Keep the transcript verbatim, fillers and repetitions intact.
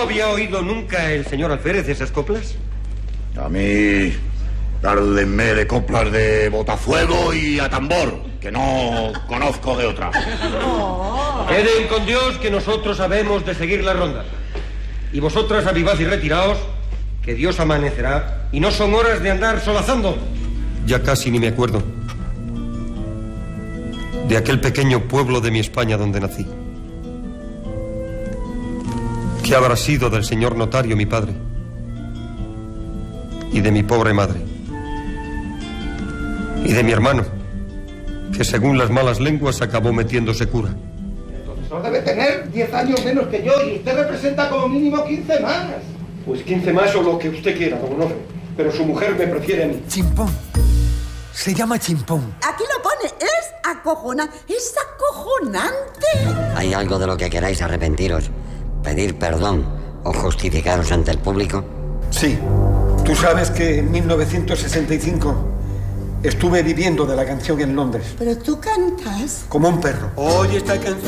había oído nunca el señor Alférez esas coplas? A mí, háblenme de coplas de botafuego y a tambor, que no conozco de otra. Oh. Queden con Dios, que nosotros sabemos de seguir la ronda. Y vosotras avivad y retiraos, que Dios amanecerá, y no son horas de andar solazando. Ya casi ni me acuerdo de aquel pequeño pueblo de mi España donde nací. ¿Qué habrá sido del señor notario, mi padre? Y de mi pobre madre. Y de mi hermano, que según las malas lenguas acabó metiéndose cura. El profesor debe tener diez años menos que yo y usted representa como mínimo quince más. Pues quince más o lo que usted quiera, don Onofre. Pero su mujer me prefiere a mí. Chimpón. Se llama Chimpón. Aquí lo pone, es acojonante, es acojonante. ¿Hay algo de lo que queráis arrepentiros? ¿Pedir perdón o justificaros ante el público? Sí. Tú sabes que en mil novecientos sesenta y cinco estuve viviendo de la canción en Londres. Pero tú cantas. Como un perro. Oye esta canción.